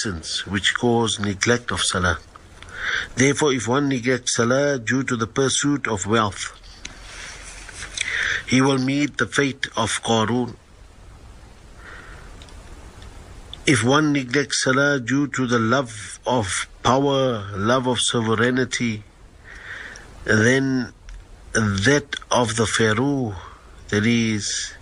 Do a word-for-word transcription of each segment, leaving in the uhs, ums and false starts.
reasons which cause neglect of salah. Therefore, if one neglects salah due to the pursuit of wealth, he will meet the fate of Qarun. If one neglects salah due to the love of power, love of sovereignty, then that of the Pharaoh, that is,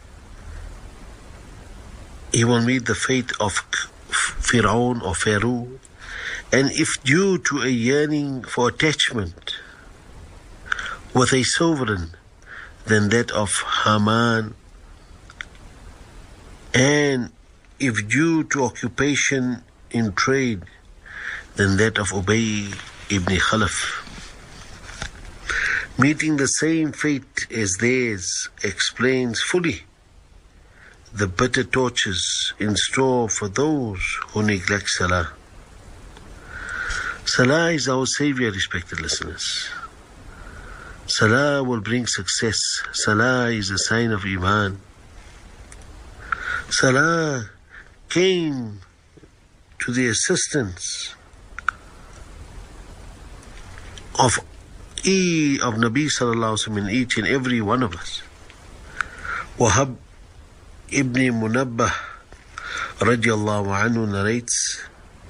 he will meet the fate of Firaun or Pharaoh. And if due to a yearning for attachment with a sovereign, then that of Haman. And if due to occupation in trade, then that of Ubay ibn Khalaf. Meeting the same fate as theirs explains fully the bitter tortures in store for those who neglect salah. Salah is our savior, respected listeners. Salah will bring success. Salah is a sign of Iman. Salah came to the assistance of E of Nabi Sallallahu Alaihi Wasallam in each and every one of us. Wahab ibn Munabbah radiallahu anhu narrates,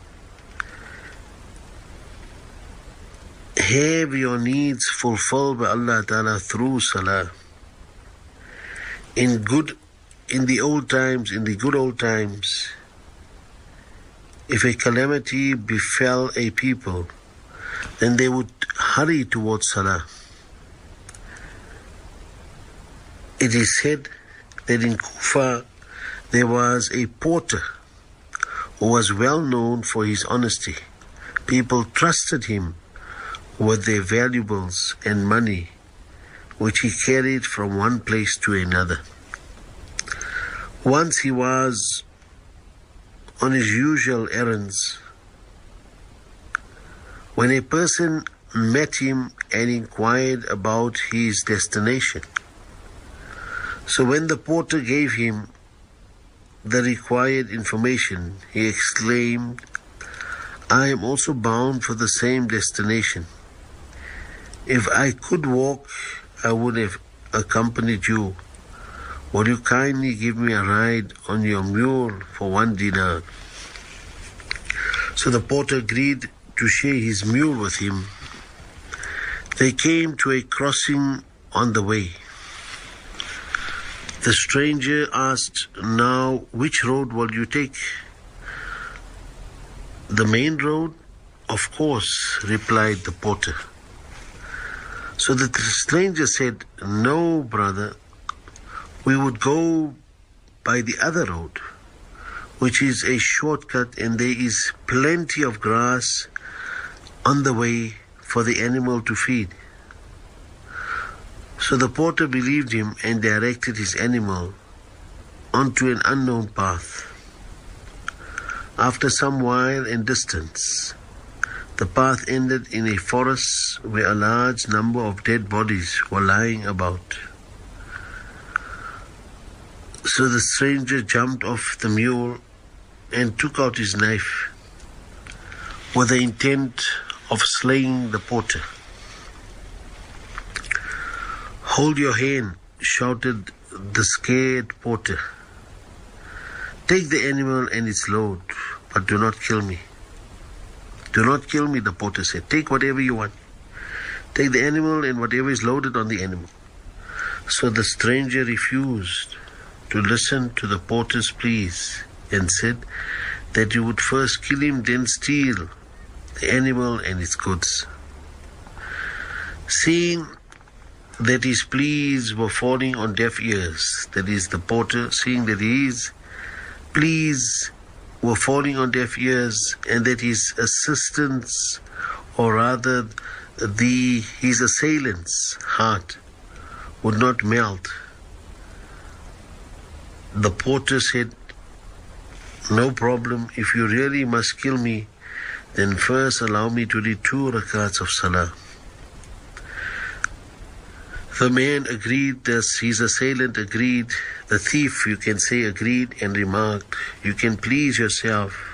have your needs fulfilled by Allah Ta'ala through salah. In good, in the old times, in the good old times, if a calamity befell a people, then they would hurry towards salah. It is said that in Kufa there was a porter who was well known for his honesty. People trusted him with their valuables and money, which he carried from one place to another. Once he was on his usual errands, when a person met him and inquired about his destination. So when the porter gave him the required information, he exclaimed, I am also bound for the same destination. If I could walk, I would have accompanied you. Would you kindly give me a ride on your mule for one dinar? So the porter agreed to share his mule with him. They came to a crossing on the way. The stranger asked, now which road will you take? The main road? Of course, replied the porter. So the stranger said, no, brother, we would go by the other road, which is a shortcut, and there is plenty of grass on the way for the animal to feed. So the porter believed him and directed his animal onto an unknown path. After some while and distance, the path ended in a forest where a large number of dead bodies were lying about. So the stranger jumped off the mule and took out his knife with the intent of slaying the porter. Hold your hand, shouted the scared porter. Take the animal and its load, but do not kill me. Do not kill me, the porter said. Take whatever you want. Take the animal and whatever is loaded on the animal. So the stranger refused to listen to the porter's pleas and said that he would first kill him, then steal the animal and its goods. Seeing that his pleas were falling on deaf ears, that is, the porter, seeing that his pleas were falling on deaf ears and that his assistants, or rather the his assailant's heart, would not melt, the porter said, no problem, if you really must kill me, then first allow me to read two rakats of salah. The man agreed, thus his assailant agreed, the thief, you can say, agreed and remarked, you can please yourself.